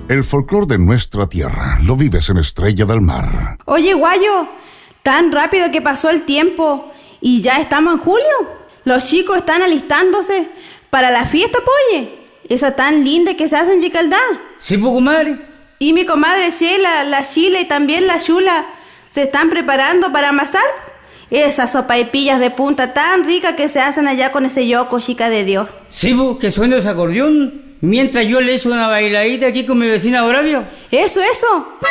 El folclore de nuestra tierra lo vives en Estrella del Mar. Oye, Guayo, tan rápido que pasó el tiempo y ya estamos en julio. Los chicos están alistándose para la fiesta, poye. Esa tan linda que se hace en Yicaldá. Sí, pues, comadre. Y mi comadre Sheila, la Chila y también la Chula se están preparando para amasar esas sopaipillas de punta tan ricas que se hacen allá con ese yoco, chica de Dios. Sí, pues, que suena ese acordeón mientras yo le echo una bailadita aquí con mi vecina Bravia. Eso.